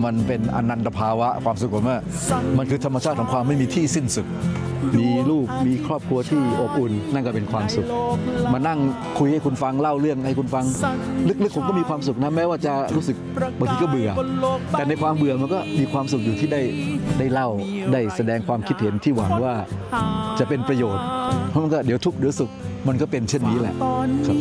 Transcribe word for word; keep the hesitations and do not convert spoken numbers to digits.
มันเป็นอนันตภาวะความสุขผมว่ามันคือธรรมชาติของความไม่มีที่สิ้นสุดมีลูกมีครอบครัวที่อบอุ่นนั่นก็เป็นความสุขมานั่งคุยให้คุณฟังเล่าเรื่องให้คุณฟังลึกๆผมก็มีความสุขนะแม้ว่าจะรู้สึกบางทีก็เบื่อแต่ในความเบื่อมันก็มีความสุขอยู่ที่ได้ได้เล่าได้แสดงความคิดเห็นที่หวังว่าจะเป็นประโยชน์เพราะมันก็เดี๋ยวทุกข์เดี๋ยวสุขมันก็เป็นเช่นนี้แหละ